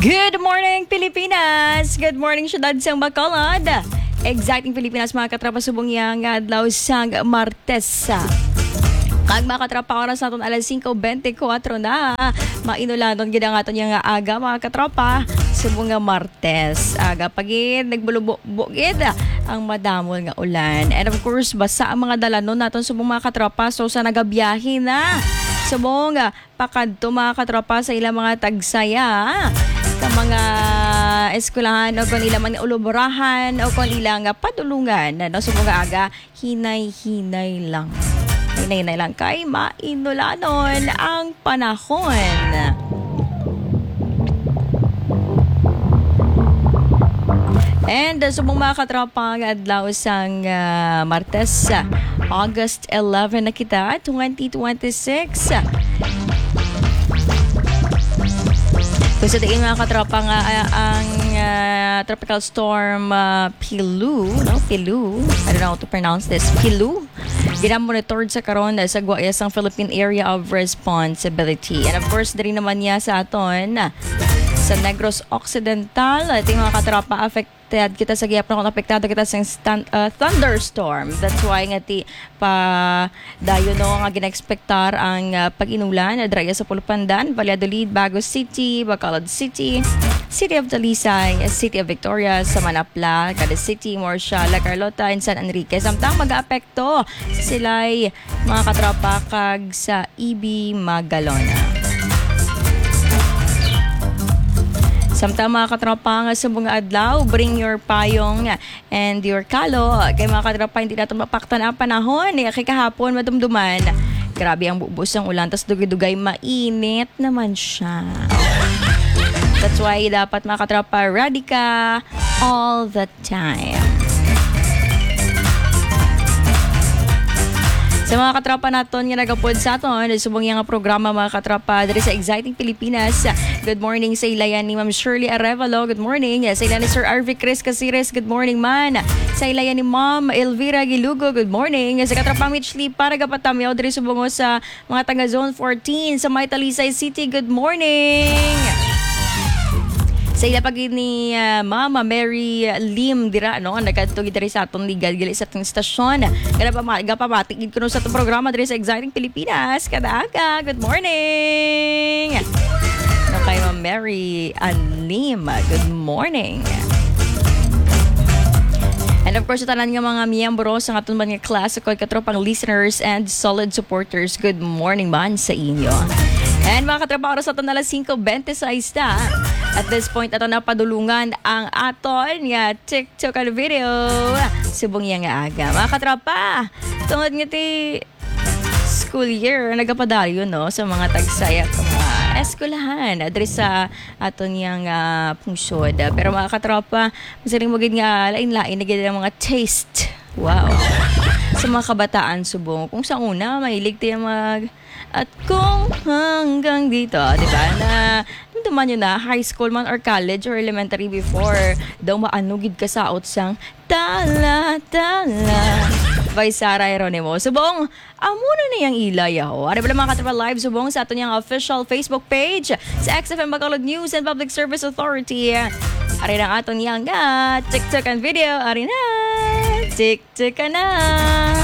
Good morning, Pilipinas! Good morning, syudad sang Bacolod! Exciting Pilipinas, mga katrapa, subong yang adlaw sang Martes. Kag mga katrapa, oras natin alas 5:24 na. Mainulanon gid ang aton yang aga, mga katrapa, subong nga Martes. Aga pagid nagbulubog-bugid ang madamol nga ulan. And of course, basa ang mga dalanon naton subong mga katrapa, so sa nagabiyahe na. Subong pakadto mga katrapa sa ilang mga tagsaya ka mga eskwelahan o kung ilang mga uluburahan o kung ilang padulungan. No? So mga aga, hinay-hinay lang. Hinay-hinay lang kay mainulanon ang panahon. And subong mga katropa nga adlaw sang Martes, August 11 na kita, 2026. Kung sa tingin mga katropa nga ang tropical storm Pilu, I don't know how to pronounce this, Pilu, gina-monitored sa karon sa Guayas ang Philippine Area of Responsibility. And of course, diri naman niya sa aton sa Negros Occidental, ating mga katropa, affected kita sa gihap na kung apektado kita sa thunderstorm. That's why nga ti pa dayo no nga gina-expectar ang pag-inulan dira sa Pulupandan, Valladolid, Bagos City, Bacolod City, City of Talisay, City of Victoria, sa Manapla, Cadiz City, Morsha, La Carlota, and San Enrique. Samtang mag-aapekto sila'y mga katropa kag sa EB Magalona. Samtang mga katropa nga sa mga adlaw, bring your payong and your kalo. Kay mga katropa, hindi natin mapaktan ang panahon. Kay kahapon, madumduman. Grabe ang bubus ng ulan, tas dugay-dugay, mainit naman siya. That's why dapat mga katropa, ready ka all the time. Sa mga katropa naton nga nagapod sa aton, subong yang programa mga katropa diri sa Exciting Pilipinas. Good morning sa ilayan ni Ma'am Shirley Arevalo. Good morning. Sa ilayan ni Sir Arvie Chris Casires. Good morning man. Sa ilayan ni Ma'am Elvira Gilugo. Good morning. Sa katropa Mitchly para gapatamyaw diri subong sa mga taga Zone 14 sa May Talisay City. Good morning. Sa ilapag ni Mama Mary Lim dira no nagkatugid diri sa aton ligal gali sa atong istasyon. Gapamatikid kuno sa atong programa diri sa Exciting Pilipinas. Kadaaga. Good morning. No kay Ma'am Mary Lim. Good morning. And of course, tanan nga mga miyembro sa aton mga klase ko katropang listeners and solid supporters. Good morning man sa inyo. And mga katrabaho sa aton alas 5:26 na. At this point, ato na padulungan ang aton nga TikTok video. Subong yang nga aga. Mga katrapa, tungod nga ti school year, nagapadalyo no sa mga tagsaya at mga eskwelahan adres sa aton yang pungsod. Pero mga katropa, masaling magid nga lain-lain na gid ang mga taste. Wow. Sa mga kabataan subong. Kung sa una, mahilig tayo at kung hanggang dito, di ba, na naman yun na, high school man or college or elementary before, daw maanugid ka sa outsang tala-tala by Sarah Geronimo. Subong, amuna na yung ilay ako. Ano pala mga katrapa live subong sa aton yung official Facebook page sa XFM Bacolod News and Public Service Authority. Ari ang aton yung TikTok and video. Ari na, TikTok ka na.